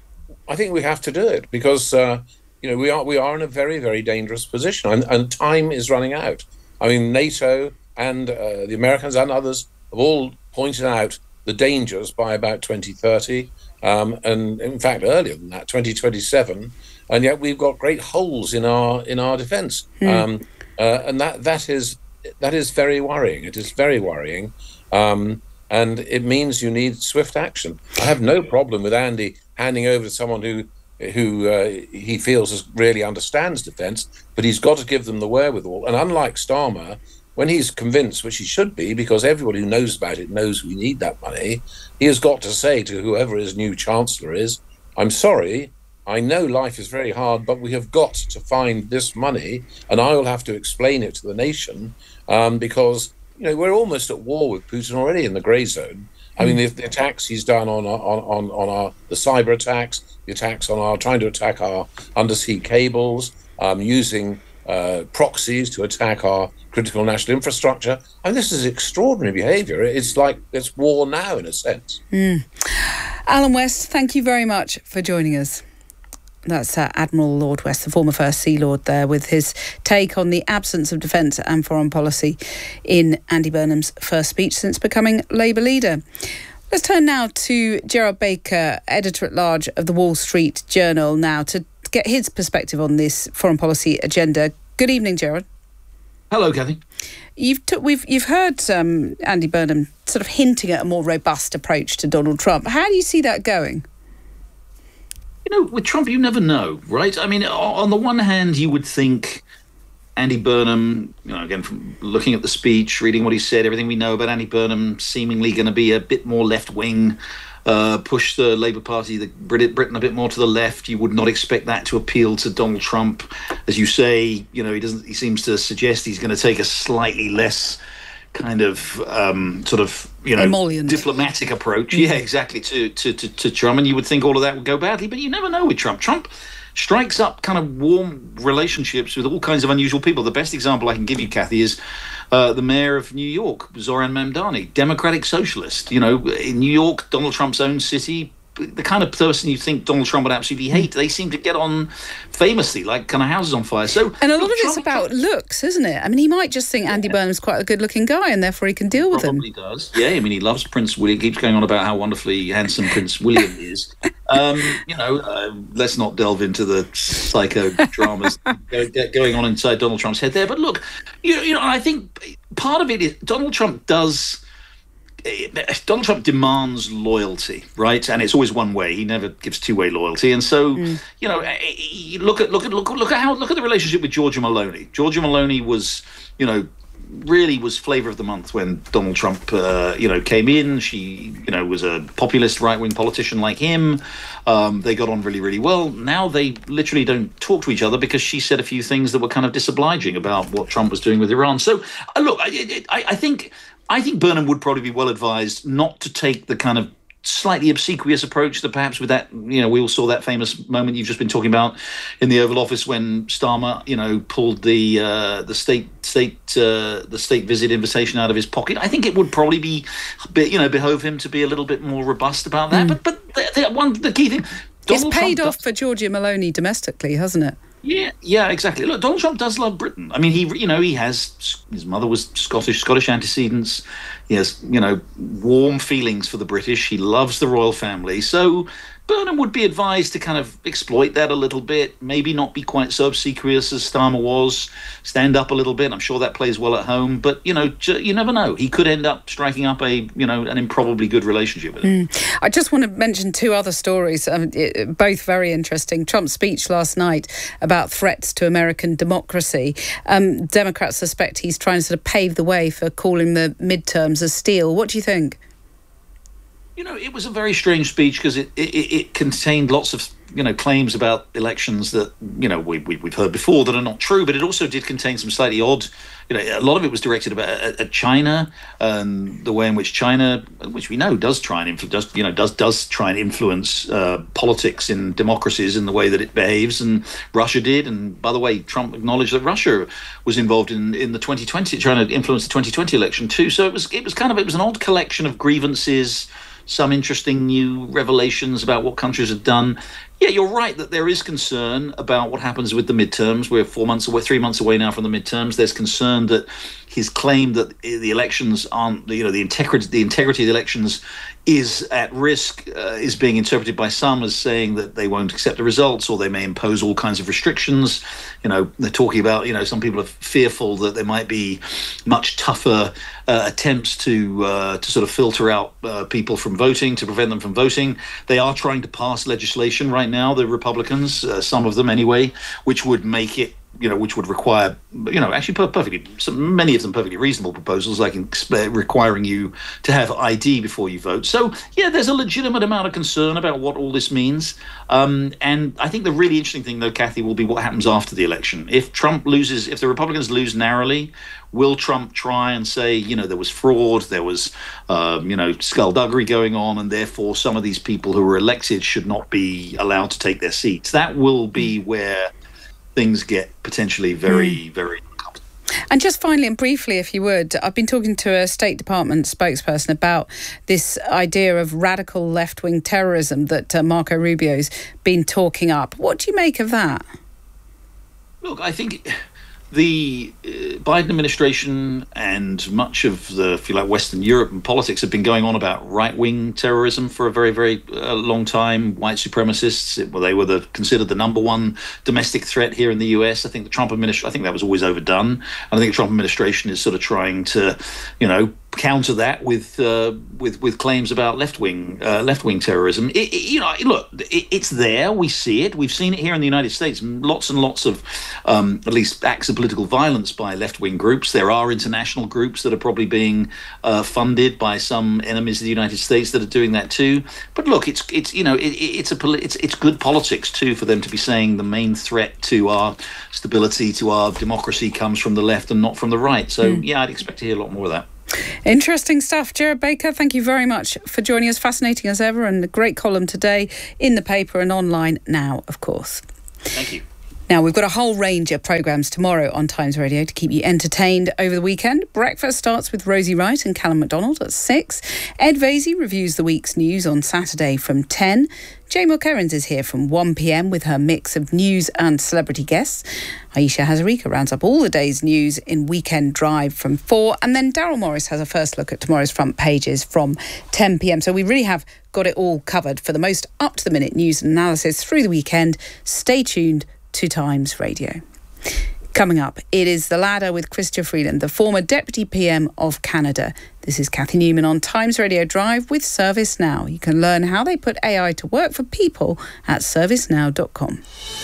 I think we have to do it because, uh, you know, we are we are in a very, very dangerous position, and, and time is running out. I mean, NATO and uh, the Americans and others have all pointed out the dangers by about twenty thirty, um, and in fact earlier than that, twenty twenty-seven, and yet we've got great holes in our in our defence, mm. um, uh, and that that is that is very worrying. It is very worrying, um, and it means you need swift action. I have no problem with Andy handing over to someone who who uh, he feels is, really understands defence, but he's got to give them the wherewithal. And unlike Starmer, when he's convinced, which he should be, because everybody who knows about it knows we need that money, he has got to say to whoever his new Chancellor is, I'm sorry, I know life is very hard, but we have got to find this money, and I will have to explain it to the nation, um, because, you know, we're almost at war with Putin already in the grey zone. I mean, the, the attacks he's done on on on on our the cyber attacks, the attacks on our trying to attack our undersea cables, um, using uh, proxies to attack our critical national infrastructure. And this is extraordinary behaviour. It's like it's war now, in a sense. Mm. Alan West, thank you very much for joining us. That's uh, Admiral Lord West, the former First Sea Lord there, with his take on the absence of defence and foreign policy in Andy Burnham's first speech since becoming Labour leader. Let's turn now to Gerard Baker, editor-at-large of the Wall Street Journal, now to get get his perspective on this foreign policy agenda. Good evening, Gerard. Hello, Kathy. You've t- we've you've heard um, Andy Burnham sort of hinting at a more robust approach to Donald Trump. How do you see that going? You know, with Trump, you never know, right? I mean, on the one hand, you would think Andy Burnham, you know, again, from looking at the speech, reading what he said, everything we know about Andy Burnham, seemingly going to be a bit more left-wing, uh, push the Labour Party, the Brit- Britain a bit more to the left. You would not expect that to appeal to Donald Trump. As you say, you know, he doesn't. He seems to suggest he's going to take a slightly less kind of um, sort of, you know, Emollient. diplomatic approach. Mm. Yeah, exactly, to, to, to, to Trump. And you would think all of that would go badly, but you never know with Trump. Trump strikes up kind of warm relationships with all kinds of unusual people. The best example I can give you, Kathy, is uh, the mayor of New York, Zoran Mamdani, Democratic Socialist. You know, in New York, Donald Trump's own city, the kind of person you think Donald Trump would absolutely hate. They seem to get on famously, like kind of houses on fire. So, and a lot look, of Trump, it's about Trump, looks, isn't it? I mean, he might just think yeah. Andy Burnham's quite a good-looking guy, and therefore he can deal with Probably him. Probably does. Yeah, I mean, he loves Prince William. Keeps going on about how wonderfully handsome Prince William is. Um, you know, uh, let's not delve into the psycho dramas going on inside Donald Trump's head there. But look, you, you know, I think part of it is Donald Trump does. Donald Trump demands loyalty, right? And it's always one way. He never gives two-way loyalty. And so, mm. you know, look at look at look look at how look at the relationship with Giorgia Meloni. Giorgia Meloni was, you know, really was flavour of the month when Donald Trump, uh, you know, came in. She, you know, was a populist right-wing politician like him. Um, they got on really, really well. Now they literally don't talk to each other because she said a few things that were kind of disobliging about what Trump was doing with Iran. So, uh, look, I, I, I think. I think Burnham would probably be well advised not to take the kind of slightly obsequious approach that perhaps with that, you know, we all saw that famous moment you've just been talking about in the Oval Office when Starmer, you know, pulled the uh, the state state uh, the state visit invitation out of his pocket. I think it would probably be, you know, behove him to be a little bit more robust about that. Mm. But but the, the, one the key thing, Donald it's paid Trump off does, for Giorgia Meloni domestically, hasn't it? Yeah, yeah, exactly. Look, Donald Trump does love Britain. I mean, he, you know, he has, his mother was Scottish, Scottish antecedents. He has, you know, warm feelings for the British. He loves the royal family. So Burnham would be advised to kind of exploit that a little bit, maybe not be quite so obsequious as Starmer was, stand up a little bit. I'm sure that plays well at home, but, you know, you never know. He could end up striking up a, you know, an improbably good relationship with him. Mm. I just want to mention two other stories, um, it, both very interesting. Trump's speech last night about threats to American democracy. Um, Democrats suspect he's trying to sort of pave the way for calling the midterms a steal. What do you think? You know, it was a very strange speech because it, it, it contained lots of, you know, claims about elections that, you know, we, we, we've heard before that are not true, but it also did contain some slightly odd, you know, a lot of it was directed about at, at China and the way in which China, which we know does try and influence, does, you know, does does try and influence uh, politics in democracies in the way that it behaves, and Russia did. And by the way, Trump acknowledged that Russia was involved in, in the twenty twenty, trying to influence the twenty twenty election too. So it was it was kind of it was an odd collection of grievances, some interesting new revelations about what countries have done. Yeah, you're right that there is concern about what happens with the midterms. We're four months away, three months away now from the midterms. There's concern that his claim that the elections aren't, you know, the integrity, the integrity of the elections is at risk uh, is being interpreted by some as saying that they won't accept the results, or they may impose all kinds of restrictions. You know, they're talking about, you know, some people are fearful that there might be much tougher uh, attempts to uh, to sort of filter out uh, people from voting, to prevent them from voting. They are trying to pass legislation right now, the Republicans, uh, some of them anyway, which would make it, you know, which would require, you know, actually perfectly, many of them perfectly reasonable proposals, like requiring you to have I D before you vote. So, yeah, there's a legitimate amount of concern about what all this means. Um, and I think the really interesting thing, though, Kathy, will be what happens after the election. If Trump loses, if the Republicans lose narrowly, will Trump try and say, you know, there was fraud, there was, um, you know, skullduggery going on, and therefore some of these people who were elected should not be allowed to take their seats? That will be where things get potentially very, mm. very uncomfortable. And just finally and briefly, if you would, I've been talking to a State Department spokesperson about this idea of radical left-wing terrorism that uh, Marco Rubio's been talking up. What do you make of that? Look, I think the uh, Biden administration and much of the, if you like, Western Europe and politics have been going on about right-wing terrorism for a very, very uh, long time. White supremacists, it, well, they were the, considered the number one domestic threat here in the U S. I think the Trump administration, I think that was always overdone. And I think the Trump administration is sort of trying to, you know, counter that with uh, with with claims about left-wing uh, left-wing terrorism. It, it, you know, look, it, it's there. We see it. We've seen it here in the United States. Lots and lots of, um, at least, acts of political violence by left-wing groups. There are international groups that are probably being uh, funded by some enemies of the United States that are doing that too. But look, it's it's you know it, it's a it's it's good politics too for them to be saying the main threat to our stability, to our democracy, comes from the left and not from the right. So mm. yeah, I'd expect to hear a lot more of that. Interesting stuff. Gerard Baker, thank you very much for joining us. Fascinating as ever, and a great column today in the paper and online now, of course. Thank you. Now, we've got a whole range of programmes tomorrow on Times Radio to keep you entertained over the weekend. Breakfast starts with Rosie Wright and Callum MacDonald at six. Ed Vasey reviews the week's news on Saturday from ten. Jay Mulkerrins is here from one p.m. with her mix of news and celebrity guests. Aisha Hazarika rounds up all the day's news in Weekend Drive from four. And then Daryl Morris has a first look at tomorrow's front pages from ten p.m. So we really have got it all covered for the most up-to-the-minute news and analysis through the weekend. Stay tuned to Times Radio. Coming up, it is The Ladder with Chrystia Freeland, the former Deputy P M of Canada. This is Kathy Newman on Times Radio Drive with ServiceNow. You can learn how they put A I to work for people at service now dot com.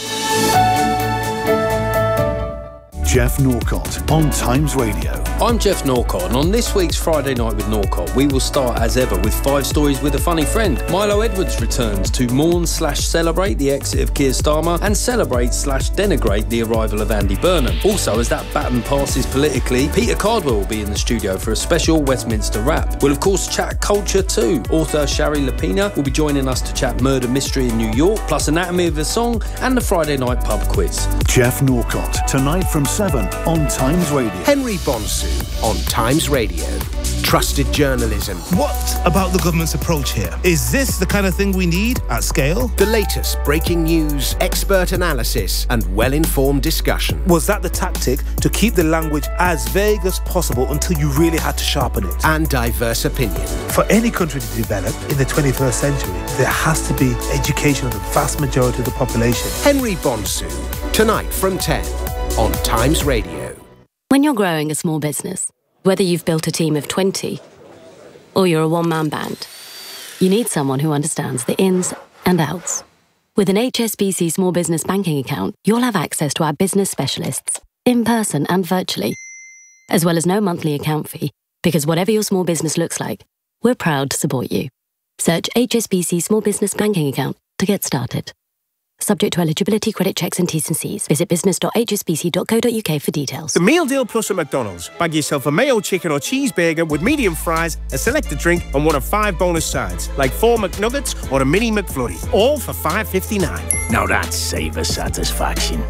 Jeff Norcott on Times Radio. I'm Jeff Norcott, and on this week's Friday Night with Norcott, we will start as ever with five stories with a funny friend. Milo Edwards returns to mourn slash celebrate the exit of Keir Starmer and celebrate slash denigrate the arrival of Andy Burnham. Also, as that baton passes politically, Peter Cardwell will be in the studio for a special Westminster wrap. We'll of course chat culture too. Author Shari Lapina will be joining us to chat murder mystery in New York, plus Anatomy of a Song and the Friday Night Pub Quiz. Jeff Norcott, tonight from seven on Times Radio. Henry Bonsu on Times Radio. Trusted journalism. What about the government's approach here? Is this the kind of thing we need at scale? The latest breaking news, expert analysis, and well-informed discussion. Was that the tactic to keep the language as vague as possible until you really had to sharpen it? And diverse opinion. For any country to develop in the twenty-first century, there has to be education of the vast majority of the population. Henry Bonsu, tonight from ten on Times Radio. When you're growing a small business, whether you've built a team of twenty or you're a one-man band, you need someone who understands the ins and outs. With an H S B C Small Business Banking account, you'll have access to our business specialists, in person and virtually, as well as no monthly account fee, because whatever your small business looks like, we're proud to support you. Search H S B C Small Business Banking account to get started. Subject to eligibility, credit checks and T's and C's. Visit business dot h s b c dot co dot u k for details. The Meal Deal Plus at McDonald's. Bag yourself a mayo chicken or cheeseburger with medium fries, a selected drink, and one of five bonus sides, like four McNuggets or a mini McFlurry. All for five fifty-nine. Now that's savor satisfaction.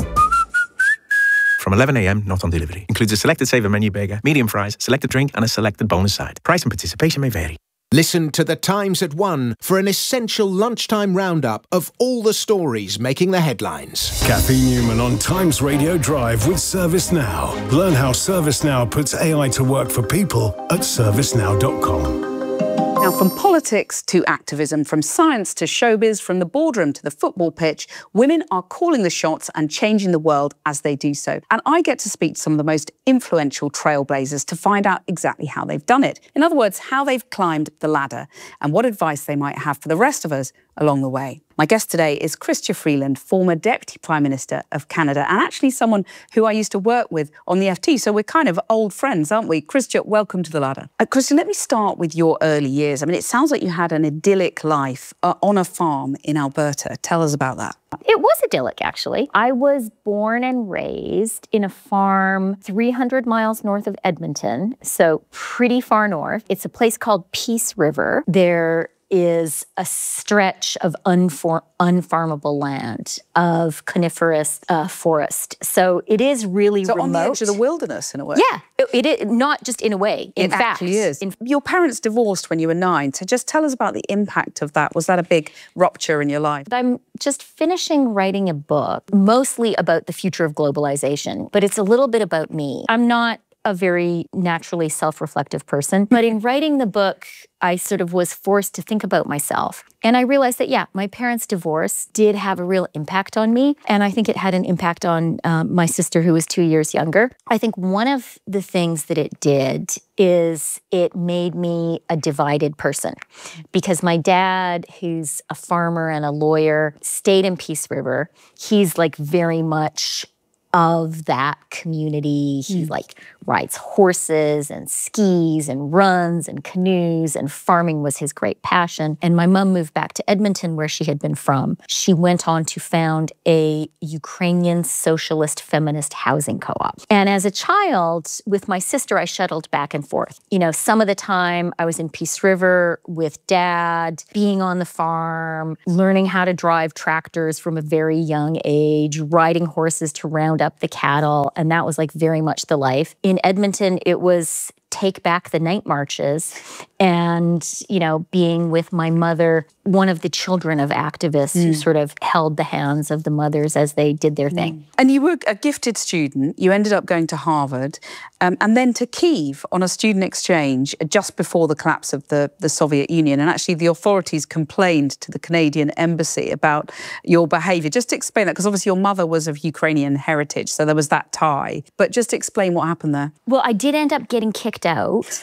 From eleven a.m, not on delivery. Includes a selected saver menu burger, medium fries, selected drink, and a selected bonus side. Price and participation may vary. Listen to The Times at one for an essential lunchtime roundup of all the stories making the headlines. Kathy Newman on Times Radio Drive with ServiceNow. Learn how ServiceNow puts A I to work for people at service now dot com. Now, from politics to activism, from science to showbiz, from the boardroom to the football pitch, women are calling the shots and changing the world as they do so. And I get to speak to some of the most influential trailblazers to find out exactly how they've done it. In other words, how they've climbed the ladder and what advice they might have for the rest of us along the way. My guest today is Chrystia Freeland, former Deputy Prime Minister of Canada, and actually someone who I used to work with on the F T, so we're kind of old friends, aren't we? Chrystia, welcome to The Ladder. Uh, Chrystia, let me start with your early years. I mean, it sounds like you had an idyllic life uh, on a farm in Alberta. Tell us about that. It was idyllic, actually. I was born and raised in a farm three hundred miles north of Edmonton, so pretty far north. It's a place called Peace River. There is a stretch of unfor- unfarmable land, of coniferous uh, forest. So it is really so remote. on the edge of the wilderness, in a way. Yeah, it, it not just in a way. In it fact, actually is. In, Your parents divorced when you were nine. So just tell us about the impact of that. Was that a big rupture in your life? I'm just finishing writing a book, mostly about the future of globalization, but it's a little bit about me. I'm not a very naturally self-reflective person, but in writing the book, I sort of was forced to think about myself. And I realized that, yeah, my parents' divorce did have a real impact on me. And I think it had an impact on um, my sister, who was two years younger. I think one of the things that it did is it made me a divided person. Because my dad, who's a farmer and a lawyer, stayed in Peace River. He's like very much of that community. He mm. like rides horses and skis and runs and canoes, and farming was his great passion. And my mom moved back to Edmonton, where she had been from. She went on to found a Ukrainian socialist feminist housing co-op. And as a child, with my sister, I shuttled back and forth. You know, some of the time I was in Peace River with Dad, being on the farm, learning how to drive tractors from a very young age, riding horses to round up the cattle, and that was like very much the life. In Edmonton, it was take back the night marches and, you know, being with my mother, one of the children of activists mm. who sort of held the hands of the mothers as they did their thing. Mm. And you were a gifted student. You ended up going to Harvard um, and then to Kyiv on a student exchange just before the collapse of the, the Soviet Union. And actually the authorities complained to the Canadian embassy about your behaviour. Just to explain that, because obviously your mother was of Ukrainian heritage, so there was that tie. But just explain what happened there. Well, I did end up getting kicked out.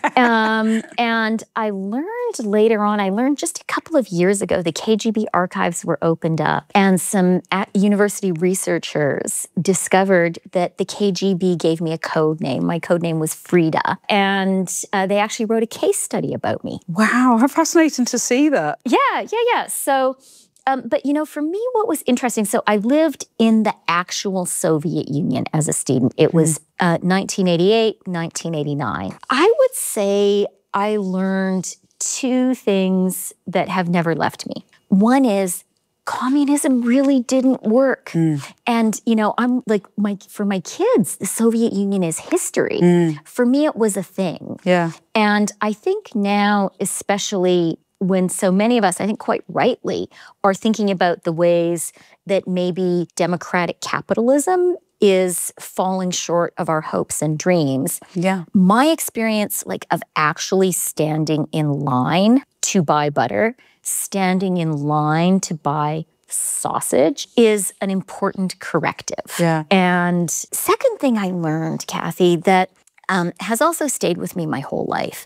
um, and I learned later on, I learned just a couple of years ago, the K G B archives were opened up, and some university researchers discovered that the K G B gave me a code name. My code name was Frida. And uh, they actually wrote a case study about me. Wow, how fascinating to see that. Yeah, yeah, yeah. So Um, but, you know, for me, what was interesting, so I lived in the actual Soviet Union as a student. It was uh, nineteen eighty-eight, nineteen eighty-nine. I would say I learned two things that have never left me. One is communism really didn't work. Mm. And, you know, I'm like, my for my kids, the Soviet Union is history. Mm. For me, it was a thing. Yeah. And I think now, especially when so many of us, I think quite rightly, are thinking about the ways that maybe democratic capitalism is falling short of our hopes and dreams. Yeah. My experience, like, of actually standing in line to buy butter, standing in line to buy sausage is an important corrective. Yeah. And second thing I learned, Kathy, that um, has also stayed with me my whole life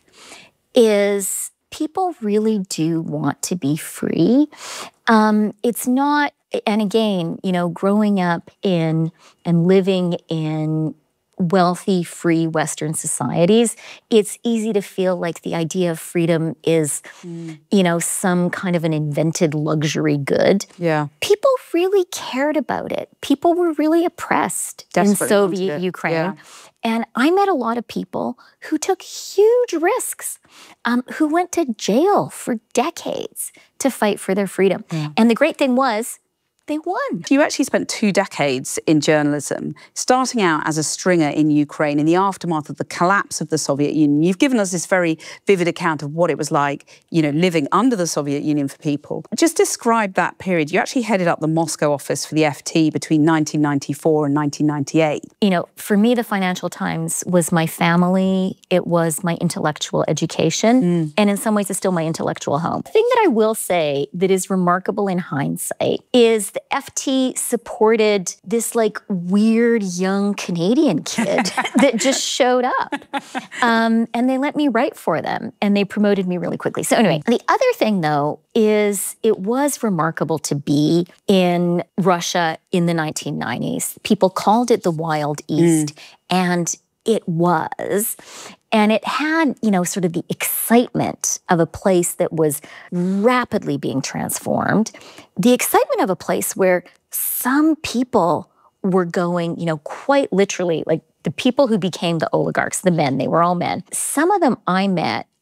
is people really do want to be free. Um, it's not, and again, you know, growing up in and living in wealthy, free Western societies, it's easy to feel like the idea of freedom is, mm. you know, some kind of an invented luxury good. Yeah. People really cared about it. People were really oppressed in Soviet Ukraine. Yeah. And I met a lot of people who took huge risks, um, who went to jail for decades to fight for their freedom. Yeah. And the great thing was, they won. You actually spent two decades in journalism, starting out as a stringer in Ukraine in the aftermath of the collapse of the Soviet Union. You've given us this very vivid account of what it was like, you know, living under the Soviet Union for people. Just describe that period. You actually headed up the Moscow office for the F T between nineteen ninety-four and nineteen ninety-eight. You know, for me, the Financial Times was my family. It was my intellectual education. Mm. And in some ways, it's still my intellectual home. The thing that I will say that is remarkable in hindsight is the F T supported this like weird young Canadian kid that just showed up. Um, and they let me write for them and they promoted me really quickly. So anyway, the other thing though is it was remarkable to be in Russia in the nineteen nineties. People called it the Wild East, mm. and it was. And it had, you know, sort of the excitement of a place that was rapidly being transformed. The excitement of a place where some people were going, you know, quite literally, like the people who became the oligarchs, the men, they were all men. Some of them I met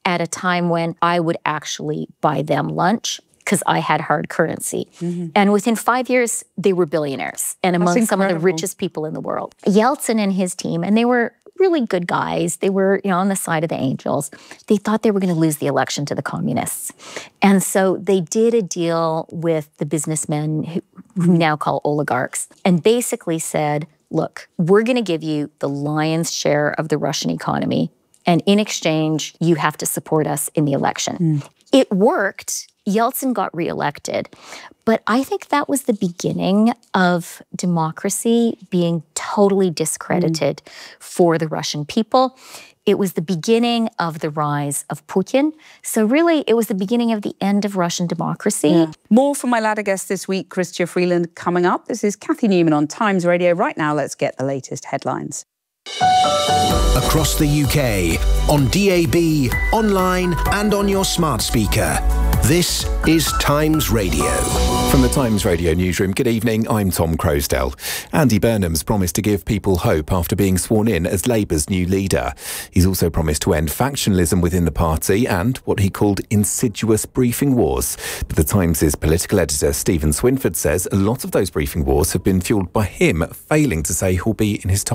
at a time when I would actually buy them lunch because I had hard currency. Mm-hmm. And within five years, they were billionaires and among some of the richest people in the world. Yeltsin and his team, and they were really good guys. They were, you know, on the side of the angels. They thought they were going to lose the election to the communists. And so they did a deal with the businessmen who we now call oligarchs and basically said, look, we're going to give you the lion's share of the Russian economy. And in exchange, you have to support us in the election. Mm. It worked. Yeltsin got reelected. But I think that was the beginning of democracy being totally discredited mm. for the Russian people. It was the beginning of the rise of Putin. So really, it was the beginning of the end of Russian democracy. Yeah. More from my ladder guest this week, Chrystia Freeland, coming up. This is Cathy Newman on Times Radio. Right now, let's get the latest headlines. Across the U K, on D A B, online and on your smart speaker. This is Times Radio. From the Times Radio newsroom, good evening, I'm Tom Crosdell. Andy Burnham's promised to give people hope after being sworn in as Labour's new leader. He's also promised to end factionalism within the party and what he called insidious briefing wars. But the Times' political editor Stephen Swinford says a lot of those briefing wars have been fuelled by him failing to say who'll be in his top